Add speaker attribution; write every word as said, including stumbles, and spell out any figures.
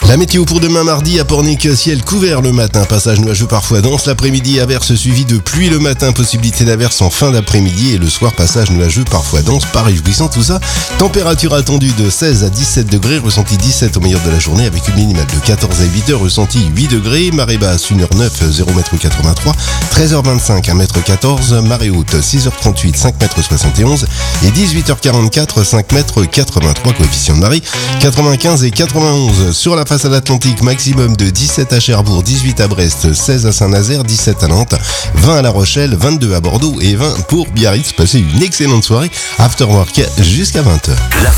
Speaker 1: La météo pour demain mardi à Pornic, ciel couvert le matin, passage nuageux parfois dense, l'après-midi averse suivi de pluie le matin, possibilité d'averse en fin d'après-midi et le soir passage nuageux parfois dense, pas réjouissant tout ça. Température attendue de seize à dix-sept degrés, ressenti dix-sept au meilleur de la journée avec une minimale de quatorze à huit heures, ressenti huit degrés, marée basse une heure neuf, zéro mètre quatre-vingt-trois, treize heures vingt-cinq, un mètre quatorze, marée haute six heures trente-huit, cinq mètres soixante et onze et dix-huit heures quarante-quatre, cinq mètres quatre-vingt-trois, coefficient de marée quatre-vingt-quinze et quatre-vingt-onze. Sur la façade atlantique, maximum de dix-sept à Cherbourg, dix-huit à Brest, seize à Saint-Nazaire, dix-sept à Nantes, vingt à La Rochelle, vingt-deux à Bordeaux et vingt pour Biarritz. Passez une excellente soirée. After Work jusqu'à vingt heures.